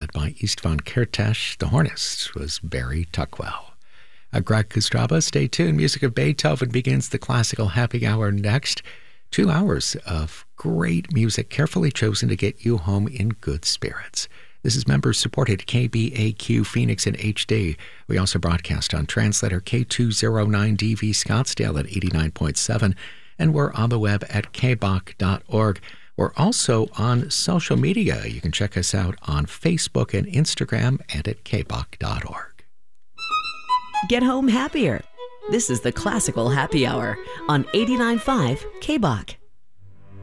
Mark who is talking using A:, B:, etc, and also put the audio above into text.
A: led by Istvan Kertész. The hornist was Barry Tuckwell. Greg Kostraba, stay tuned. Music of Beethoven begins the classical happy hour next. 2 hours of great music carefully chosen to get you home in good spirits. This is member-supported KBAQ Phoenix in HD. We also broadcast on translator K209DV Scottsdale at 89.7, and we're on the web at kbach.org. We're also on social media. You can check us out on Facebook and Instagram and at kbach.org.
B: Get home happier. This is the Classical Happy Hour on 89.5 KBAC.